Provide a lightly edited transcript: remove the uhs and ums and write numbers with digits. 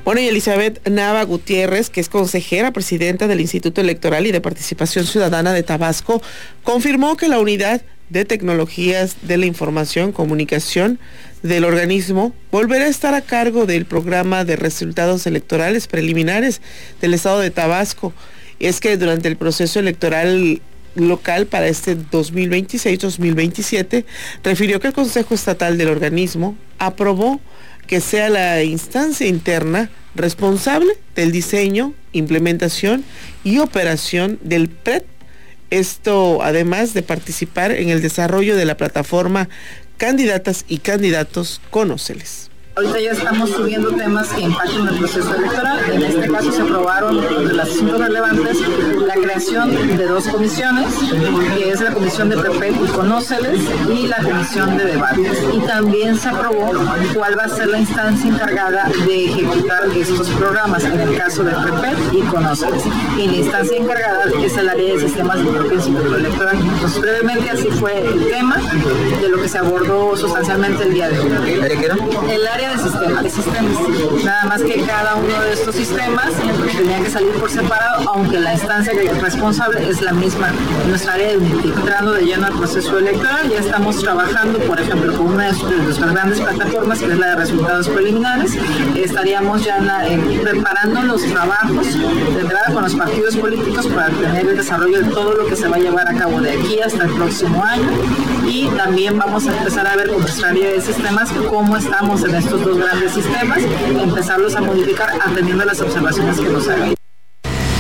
Bueno, y Elizabeth Nava Gutiérrez, que es consejera presidenta del Instituto Electoral y de Participación Ciudadana de Tabasco, confirmó que la Unidad de Tecnologías de la Información Comunicación del organismo volverá a estar a cargo del programa de resultados electorales preliminares del estado de Tabasco. Y es que durante el proceso electoral local para este 2026-2027, refirió que el Consejo Estatal del organismo aprobó que sea la instancia interna responsable del diseño, implementación y operación del PRED. Esto además de participar en el desarrollo de la plataforma Candidatas y Candidatos Conóceles. Ahorita ya estamos subiendo temas que impactan el proceso electoral. En este caso se aprobaron entre las asuntos relevantes la creación de 2 comisiones, que es la comisión de PREPED y Conóceles y la comisión de debates. Y también se aprobó cuál va a ser la instancia encargada de ejecutar estos programas, en el caso de PREPED y Conóceles. Y la instancia encargada es el área de sistemas de propio instituto electoral. Entonces, brevemente así fue el tema de lo que se abordó sustancialmente el día de hoy. El área de sistemas, nada más que cada uno de estos sistemas tenía que salir por separado, aunque la instancia responsable es la misma. Nuestra área de entrando de lleno al proceso electoral, ya estamos trabajando, por ejemplo, con una de nuestras grandes plataformas, que es la de resultados preliminares. Estaríamos ya preparando los trabajos de entrada con los partidos políticos para tener el desarrollo de todo lo que se va a llevar a cabo de aquí hasta el próximo año, y también vamos a empezar a ver con nuestra área de sistemas cómo estamos en estos 2 grandes sistemas, empezarlos a modificar atendiendo a las observaciones que nos hagan.